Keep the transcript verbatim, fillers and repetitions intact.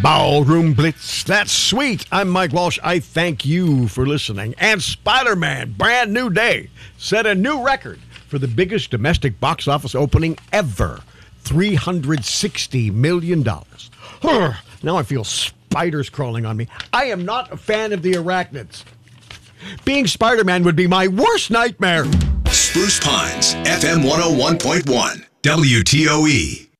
Ballroom Blitz, that's sweet. I'm Mike Walsh. I thank you for listening. And Spider-Man, Brand New Day, set a new record for the biggest domestic box office opening ever. three hundred sixty million dollars. Now I feel spiders crawling on me. I am not a fan of the arachnids. Being Spider-Man would be my worst nightmare. Spruce Pines, F M one oh one point one, W T O E.